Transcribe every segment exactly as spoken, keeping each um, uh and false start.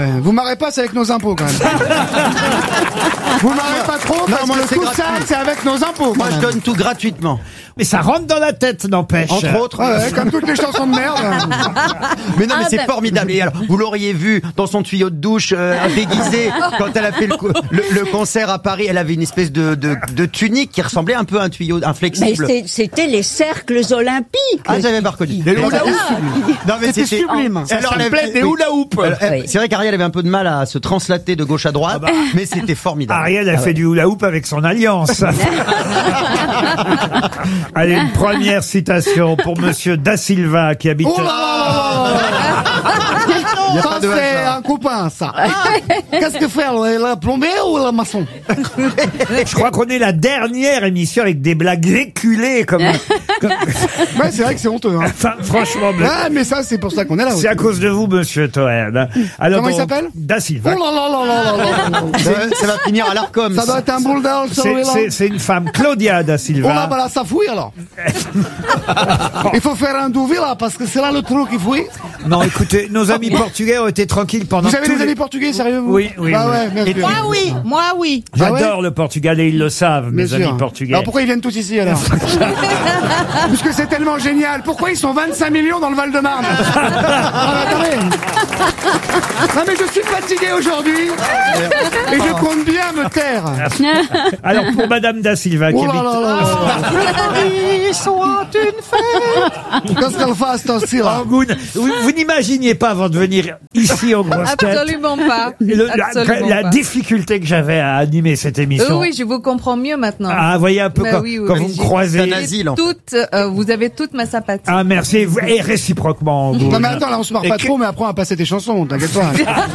Vous marrez pas, c'est avec nos impôts quand même. Vous marrez pas trop, parce moi, que c'est tout gratuit. ça, c'est avec nos impôts. Moi, quand je même. donne tout gratuitement. Mais ça rentre dans la tête, n'empêche. Entre autres. Ouais, ouais, comme toutes les chansons de merde. Mais non, mais Ah, c'est ben- formidable. Et alors, vous l'auriez vu dans son tuyau de douche euh, déguisé quand elle a fait le, co- le, le concert à Paris. Elle avait une espèce de, de, de tunique qui ressemblait un peu à un tuyau Mais inflexible. c'est- c'était les cercles olympiques. Ah, j'avais pas reconnu. Les hula hoop. Non, mais C'était sublime. Elle Ça enlève- s'appelait des oui. hula hoop. Elle- elle- Oui. C'est vrai qu'Ariel avait un peu de mal à se translater de gauche à droite, mais c'était formidable. Ariel a fait du hula hoop avec son alliance. Allez, une première citation pour Monsieur Da Silva qui habite. Oh là là là Il y a Ça, pas de c'est hasard. un copain, ça. Qu'est-ce que faire, la plombier ou la maçon? Je crois qu'on est la dernière émission avec des blagues éculées comme. comme- Ouais, c'est vrai que c'est honteux. Hein. Enfin, franchement, mais- Ouais, mais ça, c'est pour ça qu'on est là. c'est à cause de vous, Monsieur Toen. Alors, Comment il donc, s'appelle Da Oh Silva. là là là là là là. Ça, va- ça va finir à l'Arcom. Ça doit être un boule d'or sur C'est- les C'est langues. c'est une femme, Claudia Da Oh là, Silva. bah là, ça fouille alors. Il faut faire un douvi là, parce que c'est là le trou qui fouille. Non, écoutez, nos amis portugais ont été tranquilles pendant Vous avez tous des les- amis portugais, sérieux vous? Oui, oui, Ah oui. ouais, bien sûr. Moi oui, moi oui. J'adore Ah le Portugal et ils le savent, mes Bien amis sûr. portugais. Alors pourquoi ils viennent tous ici alors? Puisque c'est tellement génial. Pourquoi ils sont vingt-cinq millions dans le Val-de-Marne? Ah, mais attendez. Non mais je suis fatigué aujourd'hui et je compte bien me taire. Alors pour Madame Da Silva qui Oh là habite. là là là. Ils sont une fête. Qu'est-ce qu'elle fait cette aussi là? Angoune. Vous, vous n'imaginiez pas avant de venir ici aux grosses têtes Absolument pas. le- la, Absolument la pas. difficulté que j'avais à animer cette émission. Euh, oui, je vous comprends mieux maintenant. Ah, voyez un peu Bah quand, oui, oui, quand oui, vous me j'ai- croisez. C'est un asile, en fait. Toute, euh, vous avez toute ma sympathie. Ah merci Vous- et réciproquement. Angoune. Non mais attends, là on se marre pas trop, mais après on va passer tes chansons, t'inquiète pas.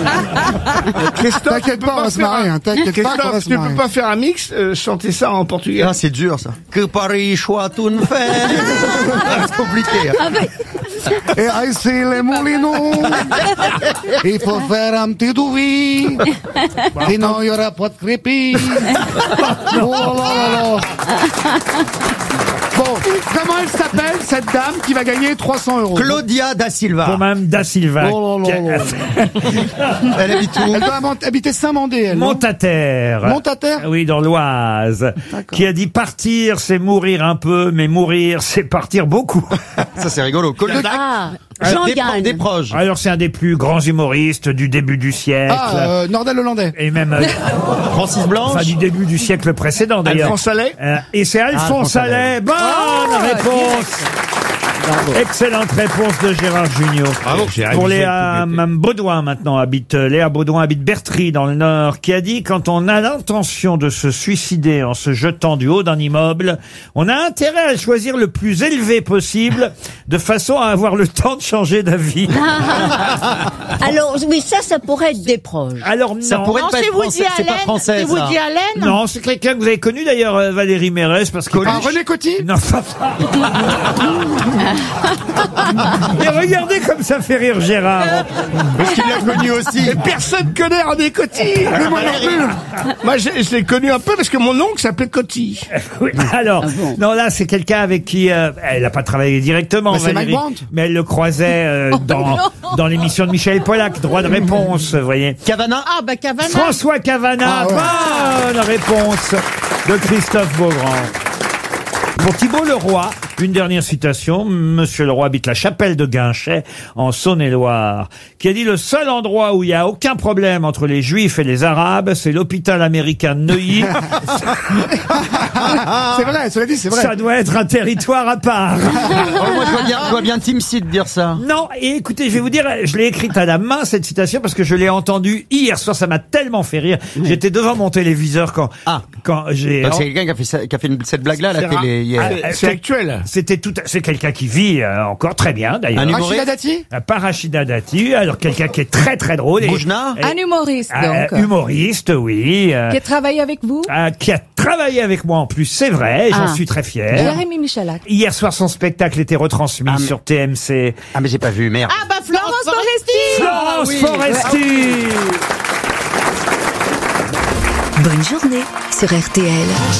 T'inquiète pas, on va se marrer, hein. T'inquiète pas, on va se Tu marrer. peux pas faire un mix, euh, chanter ça en portugais. Ah, c'est dur ça. Que Paris soit une fête. C'est compliqué. hein. Et ici les moulineaux, il faut faire un petit douvi, sinon il y aura pas de crépi. Oh là là là. Bon, comment elle s'appelle cette dame qui va gagner trois cents euros? Claudia Da Silva. Pour Madame Da Silva. Oh là là là. Elle habite où? Elle doit mont- habiter Saint-Mandé, elle. non Montataire. Montataire Oui, dans l'Oise. Qui a dit partir, c'est mourir un peu, mais mourir, c'est partir beaucoup. Ça, c'est rigolo. Claudia- Ah, Euh, Jean des, pro- Yann. des proches. Alors c'est un des plus grands humoristes du début du siècle. Ah, euh, Nordal Hollandais. Et même euh, Francis Blanche. enfin du début du siècle précédent d'ailleurs. Alphonse Allais. Euh, et c'est Alphonse Alphonse Allais. Allais. Bonne réponse. Excellente réponse de Gérard Junior. Pour Léa Mme Baudouin maintenant habite euh, Léa Baudouin habite Bertry dans le Nord, qui a dit quand on a l'intention de se suicider en se jetant du haut d'un immeuble, on a intérêt à choisir le plus élevé possible, de façon à avoir le temps de changer d'avis. Alors, oui, ça, ça pourrait être des proches. Alors non. Ça pourrait Non, pas c'est être Woody français. C'est pas Allen. français, C'est Woody ça. Allen. Non, c'est quelqu'un que vous avez connu d'ailleurs, euh, Valérie Mérès, parce que. Ah, René Coty. Non, ça Et regardez comme ça fait rire Gérard. Parce qu'il l'a connu aussi. Personne connaît René Coty. Mais moi non plus. Moi, je, je l'ai connu un peu parce que mon oncle s'appelait Coty. Oui, alors, non, là, c'est quelqu'un avec qui euh, elle n'a pas travaillé directement, Mais c'est Valérie, Mike Brandt. mais elle le croisait euh, dans, dans l'émission de Michel Pollack, Droit de réponse, vous voyez. Cavana. Ah, bah Cavana. François Cavana, Ah ouais. bonne réponse de Christophe Beaugrand. Pour Thibault Leroy, une dernière citation. Monsieur Leroy habite la chapelle de Guinchet, en Saône-et-Loire, qui a dit: le seul endroit où il n'y a aucun problème entre les Juifs et les Arabes, c'est l'hôpital américain de Neuilly. C'est vrai, cela dit, c'est vrai. Ça doit être un territoire à part. Oh, moi, je vois bien, je vois bien Tim Seed dire ça. Non, et écoutez, je vais vous dire, je l'ai écrite à la main, cette citation, parce que je l'ai entendue hier soir, ça m'a tellement fait rire. J'étais devant mon téléviseur quand, Ah. quand j'ai... Donc, c'est quelqu'un qui a fait, ça- qui a fait une- cette blague-là à la C'est télé hier. Ah, C'est c'est- actuel. C'était tout, c'est quelqu'un qui vit euh, encore très bien, d'ailleurs. Un Rachida Dati. Euh, Pas Rachida Dati, alors quelqu'un qui est très très drôle. et- Boujna. et- Un humoriste, euh, donc. humoriste, oui. euh, Qui a travaillé avec vous. euh, qui a travaillé avec moi en plus, c'est vrai, et j'en Ah. suis très fier. Jérémy Michalak. Hier soir, son spectacle était retransmis Ah, mais- sur T M C. Ah, mais j'ai pas vu, merde. Ah, bah Florence Foresti. Florence Ah, oui. Foresti. Bonne journée sur R T L.